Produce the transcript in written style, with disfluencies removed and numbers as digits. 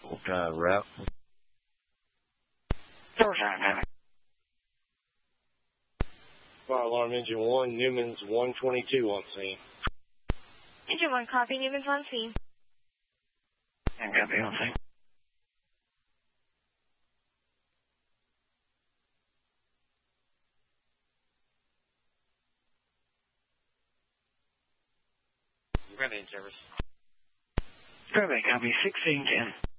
Route. Fire alarm engine 1, Newman's 122 on scene. Engine 1, copy, Newman's on scene. And copy on scene. Grab in service. Grab copy 1610.